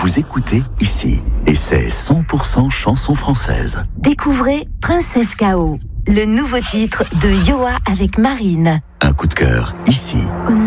Vous écoutez ici, et c'est 100% chanson française. Découvrez Princesse K.O., le nouveau titre de Yoa avec Marine. Un coup de cœur, ici.